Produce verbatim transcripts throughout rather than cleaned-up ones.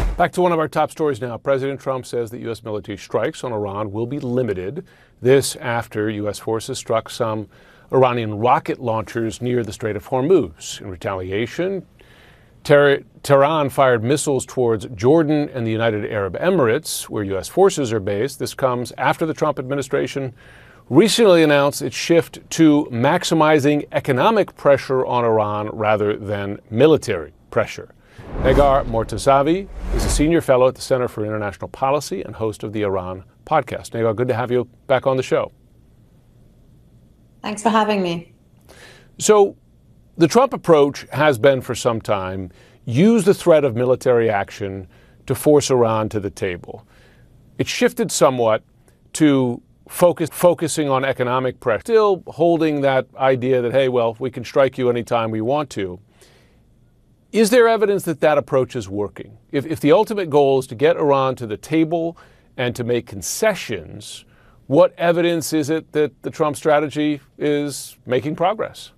Back to one of our top stories now. President Trump says that U S military strikes on Iran will be limited. This after U S forces struck some Iranian rocket launchers near the Strait of Hormuz. In retaliation, Ter- Tehran fired missiles towards Jordan and the United Arab Emirates, where U S forces are based. This comes after the Trump administration recently announced its shift to maximizing economic pressure on Iran rather than military pressure. Negar Mortazavi is a senior fellow at the Center for International Policy and host of the Iran podcast. Negar, good to have you back on the show. Thanks for having me. So the Trump approach has been for some time, use the threat of military action to force Iran to the table. It shifted somewhat to focus, focusing on economic pressure, still holding that idea that, hey, well, we can strike you anytime we want to. Is there evidence that that approach is working? If, if the ultimate goal is to get Iran to the table and to make concessions, what evidence is it that the Trump strategy is making progress?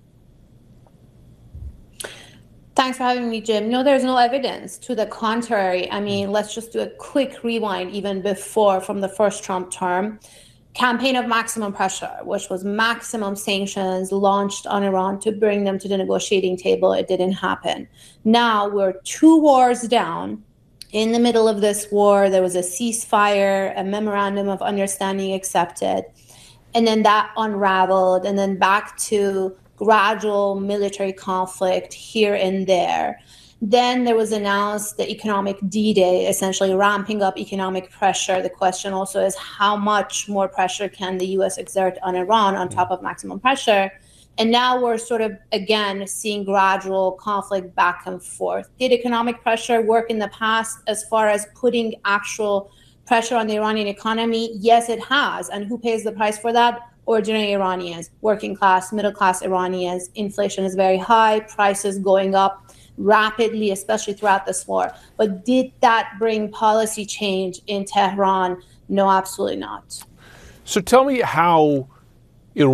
Thanks for having me, Jim. No, there's no evidence. To the contrary, I mean, let's just do a quick rewind even before, from the first Trump term. Campaign of maximum pressure, which was maximum sanctions launched on Iran to bring them to the negotiating table. It didn't happen. Now we're two wars down. In the middle of this war, there was a ceasefire, a memorandum of understanding accepted, and then that unraveled, and then back to gradual military conflict here and there. Then there was announced the economic D-Day, essentially ramping up economic pressure. The question also is how much more pressure can the U S exert on Iran on top of maximum pressure? And now we're sort of, again, seeing gradual conflict back and forth. Did economic pressure work in the past as far as putting actual pressure on the Iranian economy? Yes, it has. And who pays the price for that? Ordinary Iranians, working class, middle class Iranians. Inflation is very high, prices going up rapidly, especially throughout this war. But did that bring policy change in Tehran? No, absolutely not. So tell me how